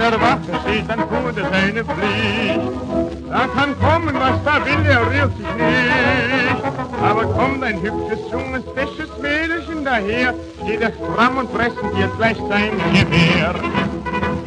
der Wache steht, dann tut er seine Pflicht. Da kann kommen, was da will, er rührt sich nicht. Aber kommt ein hübsches, junges, fesches Mädelchen daher, steht er stramm und präsentiert gleich sein Gewehr.